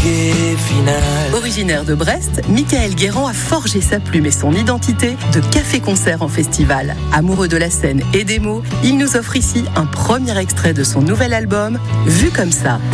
bouquet final. Originaire de Brest, Michael Guérand a forgé sa plume et son identité de café-concert en festival. Amoureux de la scène et des mots, il nous offre ici un premier extrait de son nouvel album, Vu comme ça.